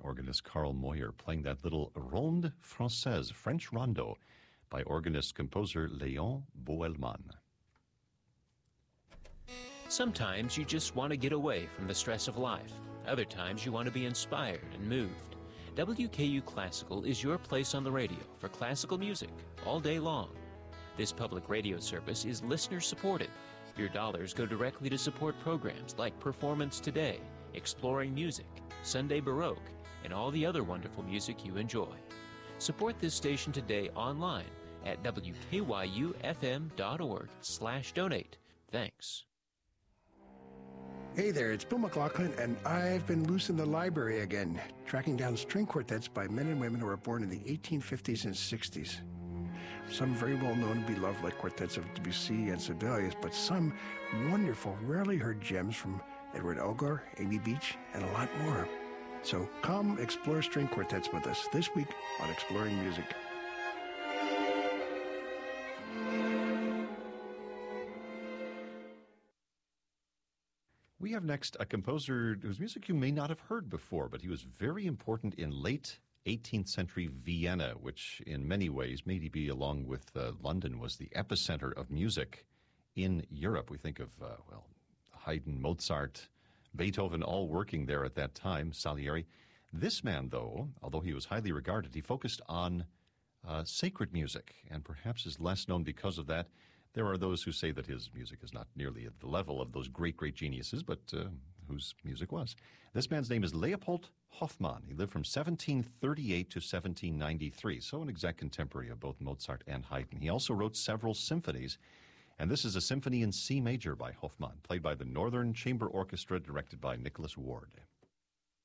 Organist Carl Moyer playing that little Ronde Française, French rondo, by organist-composer Léon Boelman. Sometimes you just want to get away from the stress of life. Other times you want to be inspired and moved. WKU Classical is your place on the radio for classical music all day long. This public radio service is listener-supported. Your dollars go directly to support programs like Performance Today, Exploring Music, Sunday Baroque, and all the other wonderful music you enjoy. Support this station today online at wkyufm.org/donate. Thanks. Hey there, it's Bill McLaughlin, and I've been loose in the library again, tracking down string quartets by men and women who were born in the 1850s and 60s. Some very well known and beloved, like quartets of Debussy and Sibelius, but some wonderful, rarely heard gems from Edward Elgar, Amy Beach, and a lot more. So come explore string quartets with us this week on Exploring Music. We have next a composer whose music you may not have heard before, but he was very important in late 18th century Vienna, which in many ways, maybe along with London, was the epicenter of music in Europe. We think of, Haydn, Mozart, Beethoven, all working there at that time, Salieri. This man, though, although he was highly regarded, he focused on sacred music, and perhaps is less known because of that. There are those who say that his music is not nearly at the level of those great, great geniuses, but whose music was. This man's name is Leopold Hoffmann. He lived from 1738 to 1793, so an exact contemporary of both Mozart and Haydn. He also wrote several symphonies, and this is a symphony in C major by Hoffmann, played by the Northern Chamber Orchestra, directed by Nicholas Ward.